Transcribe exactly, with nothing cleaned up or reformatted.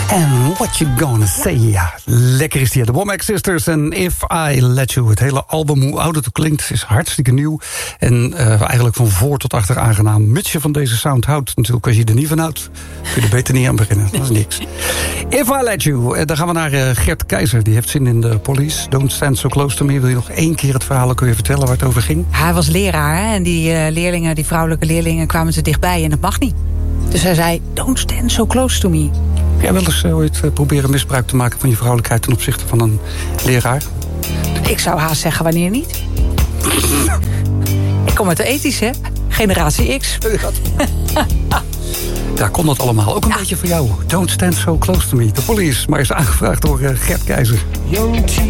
And what you gonna say? Ja, lekker is die. De Womack Sisters en If I Let You. Het hele album, hoe oud het ook klinkt, is hartstikke nieuw. En uh, eigenlijk van voor tot achter aangenaam. Mits je van deze sound houdt. Natuurlijk, als je er niet van houdt, kun je er beter niet aan beginnen. Dat is niks. If I Let You. Uh, dan gaan we naar uh, Gert Keizer. Die heeft zin in de Police. Don't Stand So Close To Me. Wil je nog één keer het verhaal kun je vertellen waar het over ging? Hij was leraar, hè? En die uh, leerlingen, die vrouwelijke leerlingen, kwamen te dichtbij en dat mag niet. Dus hij zei, don't stand so close to me. Heb jij wel eens uh, ooit uh, proberen misbruik te maken van je vrouwelijkheid ten opzichte van een leraar? Ik zou haast zeggen, wanneer niet? Ik kom uit de ethisch, hè? Generatie X. Daar kon dat allemaal. Ook een ja. beetje voor jou. Don't Stand So Close To Me. De Police, maar is aangevraagd door uh, Gert Keizer.